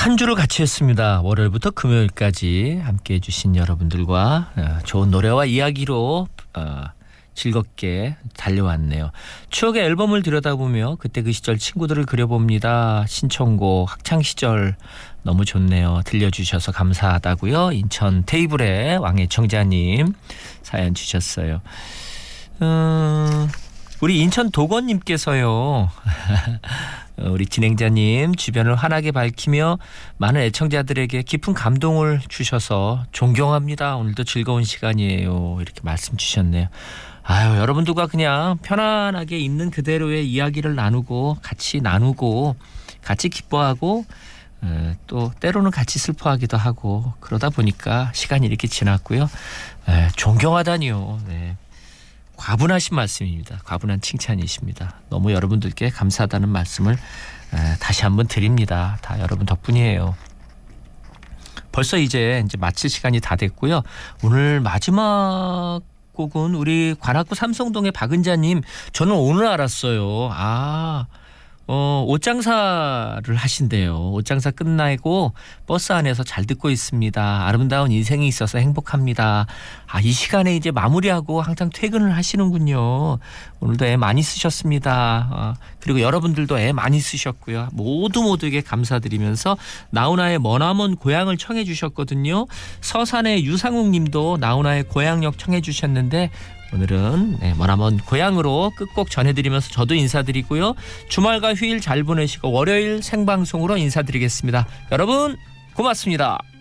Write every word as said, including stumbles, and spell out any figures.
한 주를 같이 했습니다. 월요일부터 금요일까지 함께해 주신 여러분들과 좋은 노래와 이야기로 즐겁게 달려왔네요. 추억의 앨범을 들여다보며 그때 그 시절 친구들을 그려봅니다. 신청곡 학창시절 너무 좋네요. 들려주셔서 감사하다고요. 인천 테이블의 왕의 청자님 사연 주셨어요. 음, 우리 인천 도건님께서요. 우리 진행자님 주변을 환하게 밝히며 많은 애청자들에게 깊은 감동을 주셔서 존경합니다. 오늘도 즐거운 시간이에요. 이렇게 말씀 주셨네요. 아유, 여러분들과 그냥 편안하게 있는 그대로의 이야기를 나누고 같이 나누고 같이 기뻐하고 에, 또 때로는 같이 슬퍼하기도 하고 그러다 보니까 시간이 이렇게 지났고요. 에, 존경하다니요. 네. 과분하신 말씀입니다. 과분한 칭찬이십니다. 너무 여러분들께 감사하다는 말씀을 에, 다시 한번 드립니다. 다 여러분 덕분이에요. 벌써 이제 이제 마칠 시간이 다 됐고요. 오늘 마지막 곡은 우리 관악구 삼성동의 박은자님. 저는 오늘 알았어요. 아, 어, 옷장사를 하신대요. 옷장사 끝나고 버스 안에서 잘 듣고 있습니다. 아름다운 인생이 있어서 행복합니다. 아, 이 시간에 이제 마무리하고 항상 퇴근을 하시는군요. 오늘도 애 많이 쓰셨습니다. 아, 그리고 여러분들도 애 많이 쓰셨고요. 모두 모두에게 감사드리면서 나훈아의 머나먼 고향을 청해 주셨거든요. 서산의 유상욱 님도 나훈아의 고향역 청해 주셨는데 오늘은 네, 머나먼 고향으로 끝곡 전해드리면서 저도 인사드리고요. 주말과 휴일 잘 보내시고 월요일 생방송으로 인사드리겠습니다. 여러분 고맙습니다.